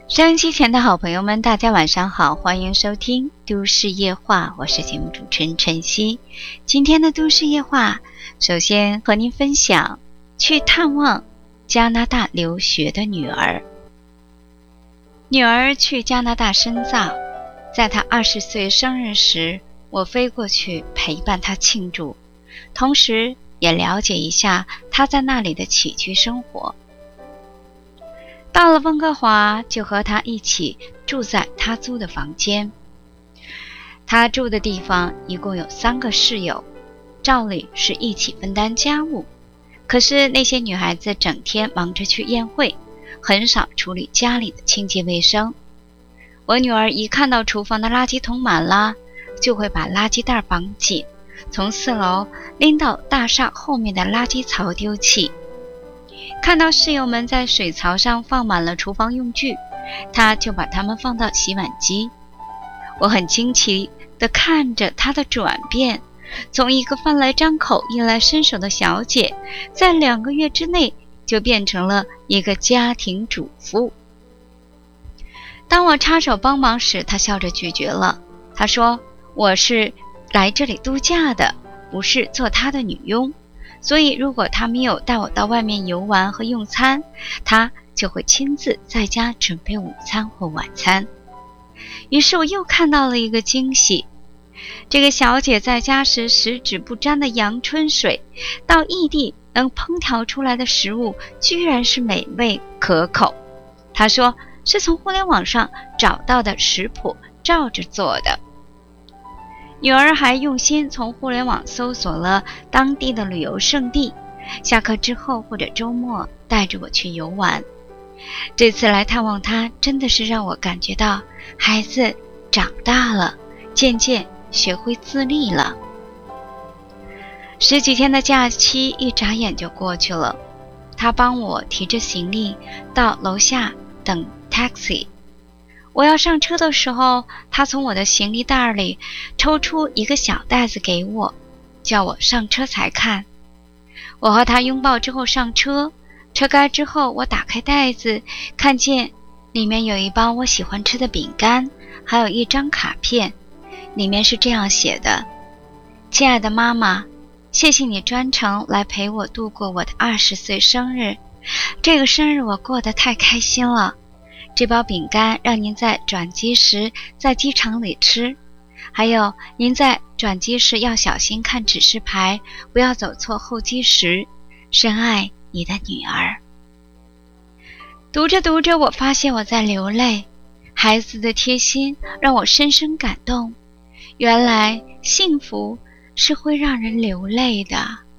收音机前的好朋友们，大家晚上好，欢迎收听都市夜话，我是节目主持人晨曦。今天的都市夜话，首先和您分享去探望加拿大留学的女儿。女儿去加拿大深造，在她20岁生日时，我飞过去陪伴她庆祝，同时也了解一下她在那里的起居生活。到了温哥华，就和他一起住在他租的房间。他住的地方一共有3个室友，照理是一起分担家务，可是那些女孩子整天忙着去宴会，很少处理家里的清洁卫生。我女儿一看到厨房的垃圾桶满了，就会把垃圾袋绑紧，从4楼拎到大厦后面的垃圾槽丢弃。看到室友们在水槽上放满了厨房用具，他就把它们放到洗碗机。我很惊奇地看着他的转变，从一个饭来张口衣来伸手的小姐，在2个月之内就变成了一个家庭主妇。当我插手帮忙时，他笑着拒绝了。他说，我是来这里度假的，不是做他的女佣，所以如果他没有带我到外面游玩和用餐，他就会亲自在家准备午餐或晚餐。于是我又看到了一个惊喜，这个小姐在家时十指不沾的阳春水，到异地能烹调出来的食物居然是美味可口。她说是从互联网上找到的食谱照着做的。女儿还用心从互联网搜索了当地的旅游胜地，下课之后或者周末带着我去游玩。这次来探望她，真的是让我感觉到孩子长大了，渐渐学会自立了。10几天的假期一眨眼就过去了，她帮我提着行李到楼下等 taxi。我要上车的时候，他从我的行李袋里抽出一个小袋子给我，叫我上车才看。我和他拥抱之后上车，车开之后，我打开袋子，看见里面有一包我喜欢吃的饼干，还有一张卡片，里面是这样写的：亲爱的妈妈，谢谢你专程来陪我度过我的20岁生日，这个生日我过得太开心了。这包饼干让您在转机时在机场里吃，还有您在转机时要小心看指示牌，不要走错候机室。深爱你的女儿。读着读着，我发现我在流泪，孩子的贴心让我深深感动。原来幸福是会让人流泪的。